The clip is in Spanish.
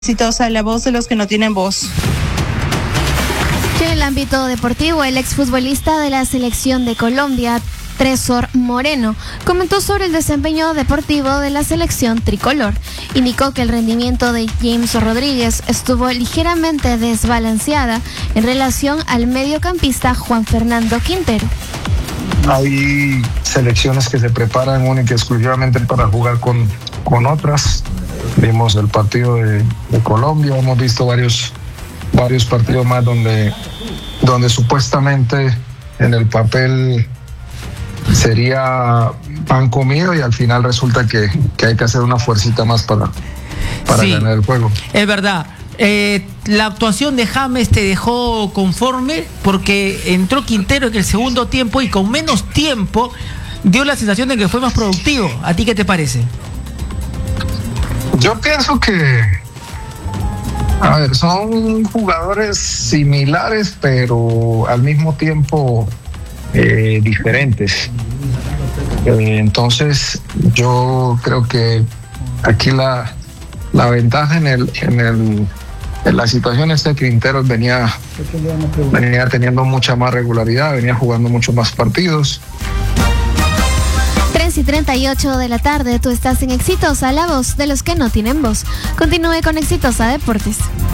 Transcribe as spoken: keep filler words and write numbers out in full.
Exitosa, la voz de los que no tienen voz. En el ámbito deportivo, el exfutbolista de la selección de Colombia, Tresor Moreno, comentó sobre el desempeño deportivo de la selección tricolor. Indicó que el rendimiento de James Rodríguez estuvo ligeramente desbalanceada en relación al mediocampista Juan Fernando Quintero. Hay selecciones que se preparan única y exclusivamente para jugar con, con otras. Vimos el partido de, de Colombia, hemos visto varios, varios partidos más donde, donde supuestamente en el papel sería pan comido y al final resulta que, que hay que hacer una fuercita más para, para sí, ganar el juego. Es verdad. Eh, la actuación de James te dejó conforme porque entró Quintero en el segundo tiempo y con menos tiempo dio la sensación de que fue más productivo. ¿A ti qué te parece? Yo pienso que, a ver, son jugadores similares, pero al mismo tiempo eh, diferentes. Eh, entonces, yo creo que aquí la, la ventaja en el, en el, en la situación es que Quintero venía, venía teniendo mucha más regularidad, venía jugando muchos más partidos. tres y treinta y ocho de la tarde, tú estás en Exitosa, la voz de los que no tienen voz. Continúe con Exitosa Deportes.